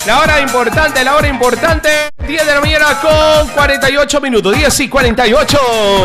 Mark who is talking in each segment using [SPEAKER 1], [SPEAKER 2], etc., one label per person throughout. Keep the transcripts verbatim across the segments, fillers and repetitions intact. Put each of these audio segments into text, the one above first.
[SPEAKER 1] La hora importante, la hora importante. diez de la mañana con cuarenta y ocho minutos. diez y cuarenta y ocho.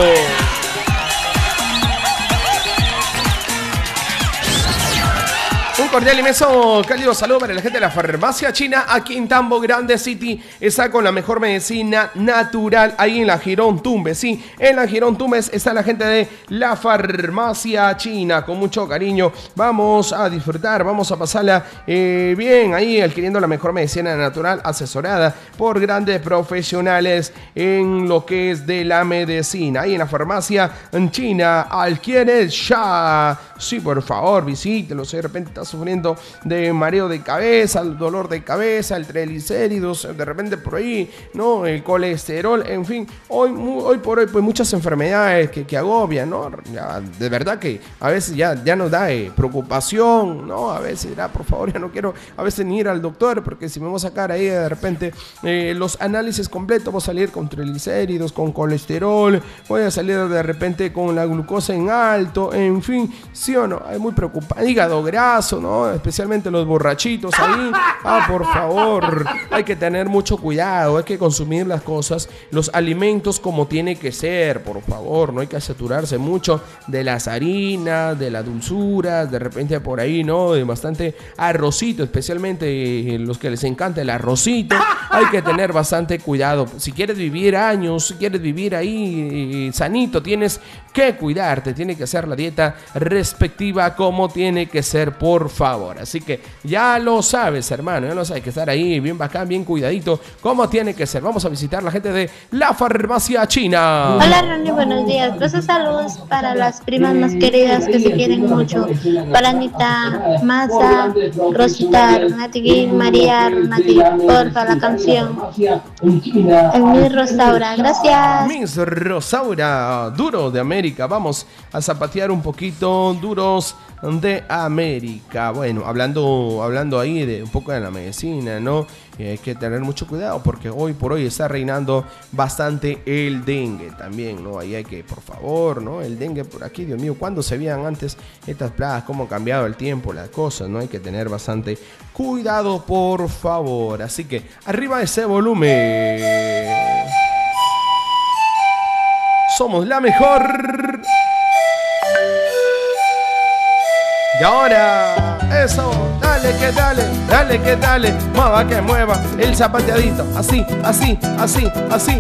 [SPEAKER 1] Un cordial y inmenso cálido saludo para la gente de la farmacia china aquí en Tambo Grande City. Está con la mejor medicina natural ahí en la Girón Tumbes. Sí, en la Girón Tumbes está la gente de la farmacia china. Con mucho cariño vamos a disfrutar, vamos a pasarla eh, bien ahí adquiriendo la mejor medicina natural asesorada por grandes profesionales en lo que es de la medicina. Ahí en la farmacia china, adquiere ya. Sí, por favor, visítelo. Si de repente estás sufriendo de mareo de cabeza, el dolor de cabeza, el triglicéridos, de repente por ahí, ¿no? El colesterol, en fin, hoy, hoy por hoy, pues muchas enfermedades que, que agobian, ¿no? Ya, de verdad que a veces ya, ya nos da eh, preocupación, ¿no? A veces, ah, por favor, ya no quiero a veces ni ir al doctor, porque si me voy a sacar ahí de repente eh, los análisis completos, voy a salir con triglicéridos, con colesterol, voy a salir de repente con la glucosa en alto, en fin, sí o no, hay muy preocupante, hígado graso, ¿no? Especialmente los borrachitos ahí. Ah, por favor, hay que tener mucho cuidado, hay que consumir las cosas, los alimentos como tiene que ser, por favor, no hay que saturarse mucho de las harinas, de las dulzuras, de repente por ahí, ¿no? De bastante arrocito, especialmente los que les encanta el arrocito, hay que tener bastante cuidado. Si quieres vivir años, si quieres vivir ahí eh, sanito, tienes que cuidarte, tiene que hacer la dieta respectiva como tiene que ser, por favor. Así que ya lo sabes, hermano, ya lo sabes, hay que estar ahí bien bacán, bien cuidadito, como tiene que ser. Vamos a visitar la gente de la farmacia china.
[SPEAKER 2] Hola, Ronnie, buenos días. Pues saludos para las primas más queridas que se quieren mucho. Para Anita, Maza, Rosita, Nati, María, Nati, porfa, la canción. El Miss Rosaura, gracias.
[SPEAKER 1] Miss Rosaura, duro de América. Vamos a zapatear un poquito, duros de América. Bueno, hablando, hablando ahí de un poco de la medicina, ¿no? Eh, hay que tener mucho cuidado porque hoy por hoy está reinando bastante el dengue también, ¿no? Ahí hay que, por favor, ¿no? El dengue por aquí, Dios mío, ¿cuándo se veían antes estas plagas? ¿Cómo ha cambiado el tiempo, las cosas, ¿no? Hay que tener bastante cuidado, por favor. Así que, arriba ese volumen. Somos la mejor. Y ahora, eso, dale que dale, dale que dale, mueva que mueva, el zapateadito, así, así, así, así,